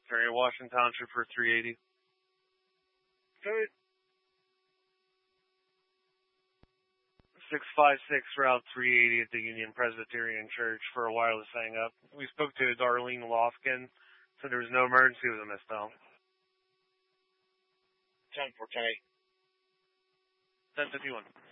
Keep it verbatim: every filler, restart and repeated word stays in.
Mary Washington Township for three eighty. Good. six five six Route three eighty at the Union Presbyterian Church for a wireless hang-up. We spoke to Darlene Lofkin, so there was no emergency with a missed call. ten for ten eight. ten fifty-one.